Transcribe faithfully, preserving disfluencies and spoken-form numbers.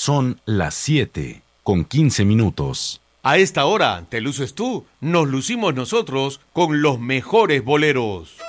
Son las siete con quince minutos. A esta hora te luces tú, nos lucimos nosotros con los mejores boleros.